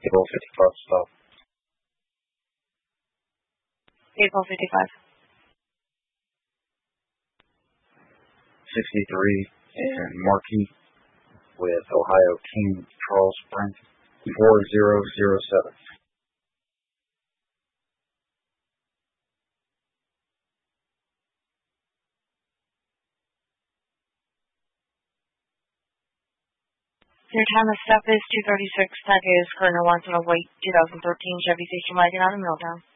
April 55 stop. April 55. 63 and Marquis with Ohio King Charles Frank 4007. Your time of stop is 2:36. Tag is Gardner Watson of White 2013 Chevy Station Wagon out of Milltown.